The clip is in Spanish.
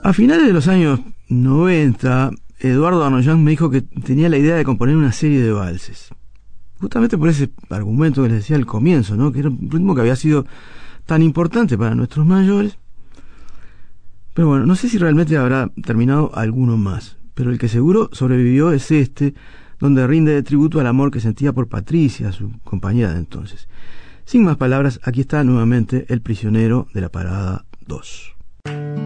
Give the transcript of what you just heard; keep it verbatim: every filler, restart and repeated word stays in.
A finales de los años noventa, Eduardo Arnoyan me dijo que tenía la idea de componer una serie de valses. Justamente por ese argumento que les decía al comienzo, ¿no? Que era un ritmo que había sido tan importante para nuestros mayores. Pero bueno, no sé si realmente habrá terminado alguno más, pero el que seguro sobrevivió es este, donde rinde tributo al amor que sentía por Patricia, su compañera de entonces. Sin más palabras, aquí está nuevamente El prisionero de la parada dos.